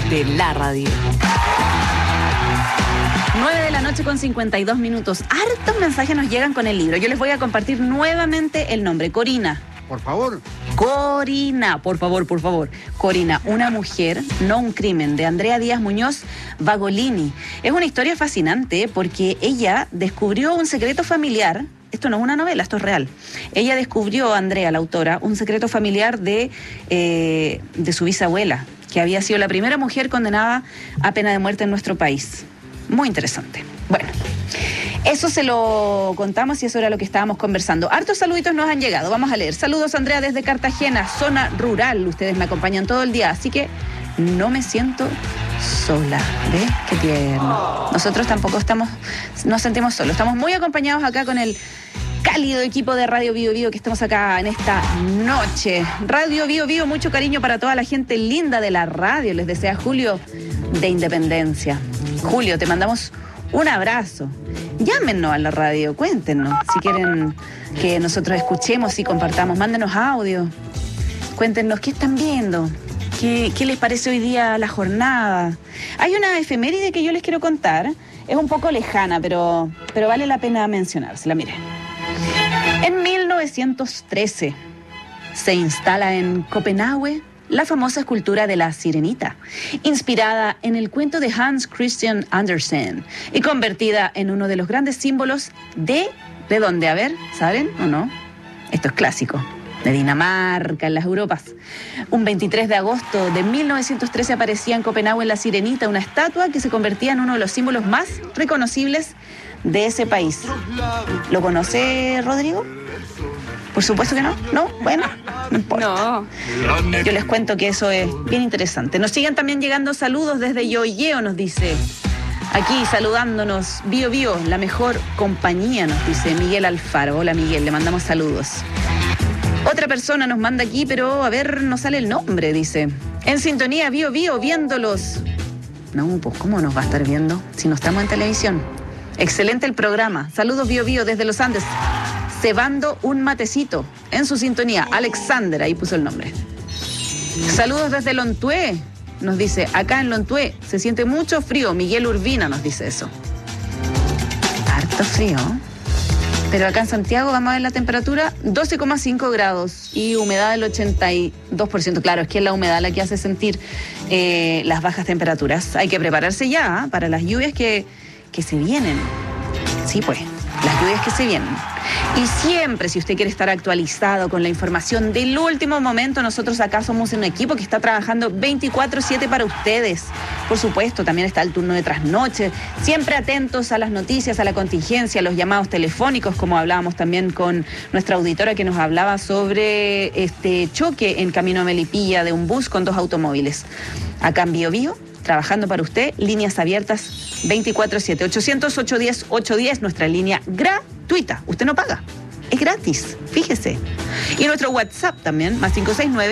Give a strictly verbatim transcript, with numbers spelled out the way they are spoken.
de la radio. nueve de la noche con cincuenta y dos minutos. Hartos mensajes nos llegan con el libro. Yo les voy a compartir nuevamente el nombre. Corina. Por favor. Corina, por favor, por favor. Corina, una mujer, no un crimen, de Andrea Díaz Muñoz Bagolini. Es una historia fascinante porque ella descubrió un secreto familiar. Esto no es una novela, esto es real. Ella descubrió, Andrea, la autora, un secreto familiar de, eh, de su bisabuela, que había sido la primera mujer condenada a pena de muerte en nuestro país. Muy interesante. Bueno, eso se lo contamos y eso era lo que estábamos conversando. Hartos saluditos nos han llegado, vamos a leer. Saludos, Andrea, desde Cartagena, zona rural. Ustedes me acompañan todo el día, así que no me siento sola. ¿Ves? Qué tierno. Nosotros tampoco estamos, nos sentimos solos. Estamos muy acompañados acá con el cálido equipo de Radio Bio Bio que estamos acá en esta noche. Radio Bio Bio, mucho cariño para toda la gente linda de la radio. Les desea Julio de Independencia. Julio, te mandamos un abrazo. Llámenos a la radio, cuéntenos si quieren que nosotros escuchemos y compartamos. Mándenos audio. Cuéntenos qué están viendo. ¿Qué, ¿Qué les parece hoy día la jornada? Hay una efeméride que yo les quiero contar. Es un poco lejana, pero, pero vale la pena mencionársela. Miren. En mil novecientos trece se instala en Copenhague la famosa escultura de la Sirenita, inspirada en el cuento de Hans Christian Andersen y convertida en uno de los grandes símbolos de... ¿De dónde? A ver, ¿saben o no? Esto es clásico. De Dinamarca, en las Europas. Un veintitrés de agosto de mil novecientos trece aparecía en Copenhague la Sirenita, una estatua que se convertía en uno de los símbolos más reconocibles de ese país. ¿Lo conoce, Rodrigo? Por supuesto que no. ¿No? Bueno, no importa. No. Yo les cuento que eso es bien interesante. Nos siguen también llegando saludos desde Yoyeo, nos dice. Aquí saludándonos, Bio Bio, la mejor compañía, nos dice Miguel Alfaro. Hola Miguel, le mandamos saludos. Otra persona nos manda aquí, pero a ver, no sale el nombre, dice. En sintonía, Bio Bio, viéndolos. No, pues ¿cómo nos va a estar viendo si no estamos en televisión? Excelente el programa. Saludos Bio Bio desde los Andes. Cebando un matecito en su sintonía. Alexander, ahí puso el nombre. Saludos desde Lontué. Nos dice, acá en Lontué se siente mucho frío. Miguel Urbina nos dice eso. Harto frío. Pero acá en Santiago vamos a ver la temperatura doce coma cinco grados y humedad del ochenta y dos por ciento. Claro, es que es la humedad la que hace sentir eh, las bajas temperaturas. Hay que prepararse ya ¿eh? para las lluvias que, que se vienen. Sí, pues, las lluvias que se vienen. Y siempre, si usted quiere estar actualizado con la información del último momento, nosotros acá somos un equipo que está trabajando veinticuatro siete para ustedes. Por supuesto, también está el turno de trasnoche, siempre atentos a las noticias, a la contingencia, a los llamados telefónicos, como hablábamos también con nuestra auditora que nos hablaba sobre este choque en camino a Melipilla de un bus con dos automóviles. Acá en Bio Bio, trabajando para usted, líneas abiertas veinticuatro siete, ochocientos, ochocientos diez, ochocientos diez, nuestra línea gratuita. Usted no paga, es gratis, fíjese. Y nuestro WhatsApp también, más cinco seis nueve.